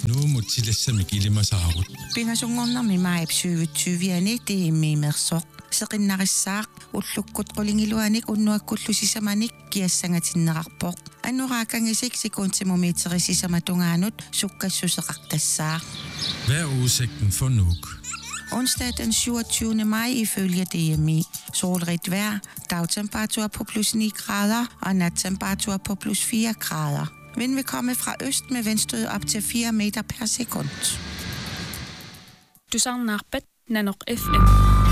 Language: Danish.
Nu må tillæssamme gildemasarut. Pingasungornermi maipsyyvytsyviani tiimmiimersoq seqinnarissaaq ullukkut qulingiluanik unnuakkullusisamanik kiassangatinneqarpoq annorakangisik sekuntimumiiterisisamatugaanut sukkassuseqartassaaq. Hvad er udsigten for Nuuk? Onsdag den 27. maj ifølge DMI. Solrigt vejr, dagtemperatur på plus 9 grader og nattemperatur på plus 4 grader. Vind vil komme fra øst med vindstød op til 4 meter per sekund. Du sang narpet nanok FM.